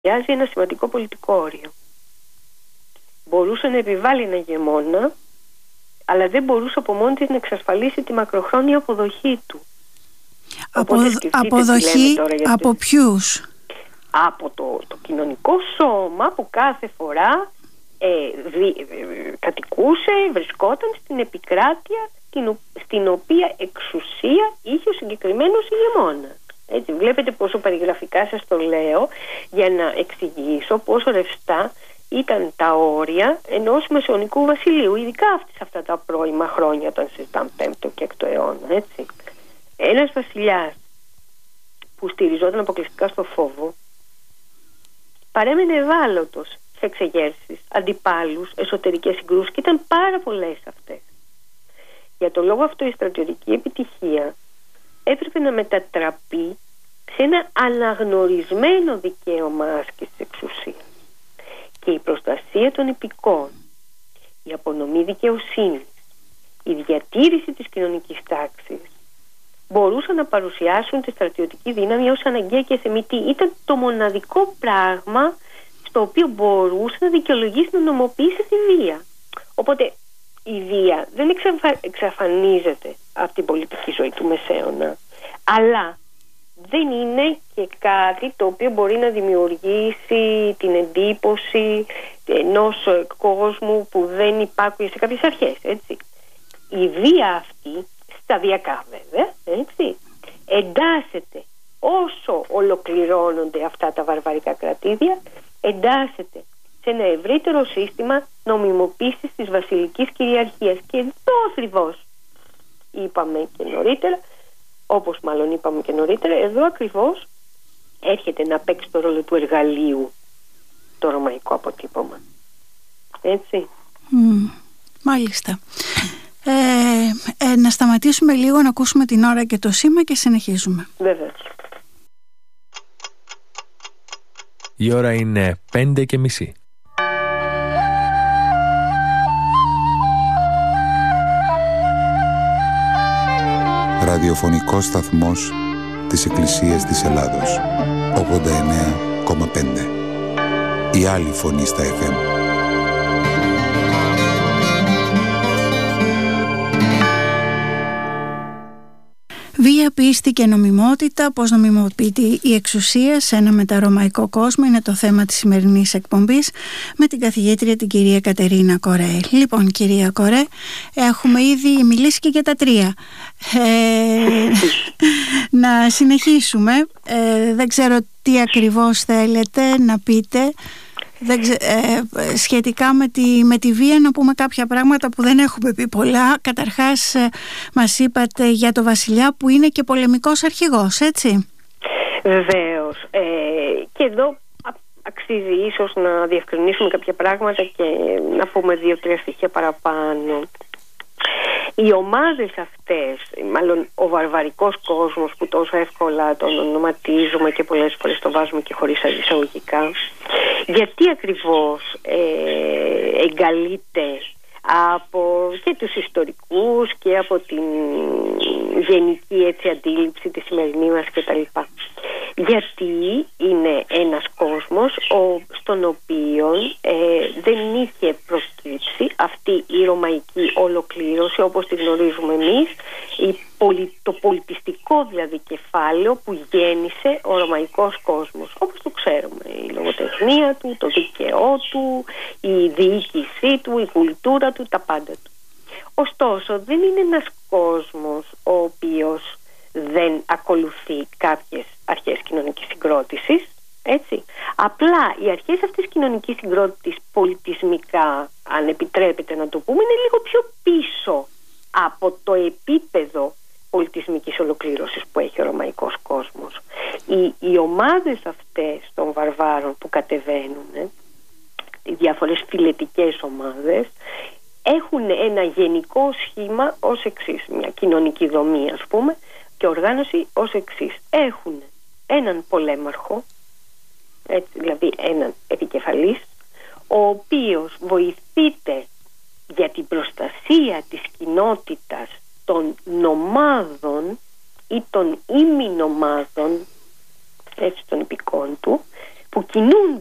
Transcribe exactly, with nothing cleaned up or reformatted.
παραβιάζει ένα σημαντικό πολιτικό όριο. Μπορούσε να επιβάλλει ένα ηγεμόνα, αλλά δεν μπορούσε από μόνη της να εξασφαλίσει τη μακροχρόνια αποδοχή του. Απο, αποδοχή από ποιους? Από το, το κοινωνικό σώμα που κάθε φορά ε, δι, ε, κατοικούσε, βρισκόταν στην επικράτεια την, στην οποία εξουσία είχε ο συγκεκριμένος ηγεμόνας. Έτσι, βλέπετε πόσο περιγραφικά σας το λέω για να εξηγήσω πόσο ρευστά ήταν τα όρια ενός μεσαιωνικού βασιλείου, ειδικά αυτή, σε αυτά τα πρώιμα χρόνια, όταν συζητάμε πέμπτο και έκτο αιώνα. Έτσι. Ένας βασιλιάς που στηριζόταν αποκλειστικά στο φόβο παρέμενε ευάλωτος σε εξεγέρσεις, αντιπάλους, εσωτερικές συγκρούσεις, και ήταν πάρα πολλές αυτές. Για τον λόγο αυτό η στρατιωτική επιτυχία έπρεπε να μετατραπεί σε ένα αναγνωρισμένο δικαίωμα άσκησης εξουσίας. Και η προστασία των υπηκών, η απονομή δικαιοσύνης, η διατήρηση της κοινωνικής τάξης μπορούσαν να παρουσιάσουν τη στρατιωτική δύναμη ως αναγκαία και θεμιτή. Ήταν το μοναδικό πράγμα στο οποίο μπορούσε να δικαιολογήσει, να νομοποιήσει τη βία. Οπότε η βία δεν εξαφα... εξαφανίζεται από την πολιτική ζωή του Μεσαίωνα, αλλά δεν είναι και κάτι το οποίο μπορεί να δημιουργήσει την εντύπωση ενός κόσμου που δεν υπάκουє σε κάποιες αρχές, έτσι. Η βία αυτή, σταδιακά βέβαια, έτσι, εντάσσεται όσο ολοκληρώνονται αυτά τα βαρβαρικά κρατήδια, εντάσσεται σε ένα ευρύτερο σύστημα νομιμοποίησης της βασιλικής κυριαρχίας. Και εδώ ακριβώς είπαμε και νωρίτερα, όπως μάλλον είπαμε και νωρίτερα, εδώ ακριβώς έρχεται να παίξει το ρόλο του εργαλείου το ρωμαϊκό αποτύπωμα. Έτσι. Mm, μάλιστα. Ε, ε, να σταματήσουμε λίγο να ακούσουμε την ώρα και το σήμα και συνεχίζουμε. Βέβαια. Η ώρα είναι πέντε και μισή. Ραδιοφωνικός σταθμός της Εκκλησίας της Ελλάδος, ογδόντα εννέα κόμμα πέντε. Η άλλη φωνή στα εφ εμ. Βία, πίστη και νομιμότητα, πώς νομιμοποιείται η εξουσία σε ένα μεταρωμαϊκό κόσμο, είναι το θέμα της σημερινής εκπομπής με την καθηγήτρια την κυρία Κατερίνα Κορέ. Λοιπόν, κυρία Κορέ, έχουμε ήδη μιλήσει και για τα τρία. Ε, να συνεχίσουμε. Ε, δεν ξέρω τι ακριβώς θέλετε να πείτε. Δεν ξε, ε, σχετικά με τη, με τη βία, να πούμε κάποια πράγματα που δεν έχουμε πει πολλά. Καταρχάς ε, μας είπατε για το βασιλιά που είναι και πολεμικός αρχηγός, έτσι? Βεβαίως. Ε, και εδώ αξίζει ίσως να διευκρινίσουμε κάποια πράγματα και να πούμε δύο-τρία στοιχεία παραπάνω. Οι ομάδες αυτές, μάλλον ο βαρβαρικός κόσμος που τόσο εύκολα τον ονοματίζουμε και πολλές φορές το βάζουμε και χωρίς εισαγωγικά, γιατί ακριβώς ε, εγκαλείται από και τους ιστορικούς και από την γενική έτσι αντίληψη τη σημερινή μας κτλ. Γιατί είναι ένας κόσμος ο, στον οποίο ε, δεν είχε προκύψει αυτή η ρωμαϊκή ολοκλήρωση όπως τη γνωρίζουμε εμείς, η πολι, το πολιτιστικό δηλαδή κεφάλαιο που γέννησε ο ρωμαϊκός κόσμος όπως το ξέρουμε, η λογοτεχνία του, το δίκαιό του, η διοίκησή του, η κουλτούρα του, τα πάντα του. Ωστόσο δεν είναι ένας κόσμος ο οποίος δεν ακολουθεί κάποιες αρχές κοινωνικής συγκρότησης, έτσι. Απλά οι αρχές αυτής της κοινωνικής συγκρότησης πολιτισμικά, αν επιτρέπετε να το πούμε, είναι λίγο πιο πίσω από το επίπεδο πολιτισμικής ολοκλήρωσης που έχει ο ρωμαϊκός κόσμος. Οι, οι ομάδες αυτές των βαρβάρων που κατεβαίνουν, οι διάφορες φιλετικές ομάδες, έχουν ένα γενικό σχήμα ως εξής, μια κοινωνική δομή ας πούμε, και οργάνωση ως εξής. Έχουν έναν πολέμαρχο, έτσι, δηλαδή έναν επικεφαλής, ο οποίος βοηθείται για την προστασία της κοινότητας των νομάδων ή των ημινομάδων, έτσι, των υπηκών του, που κινούνται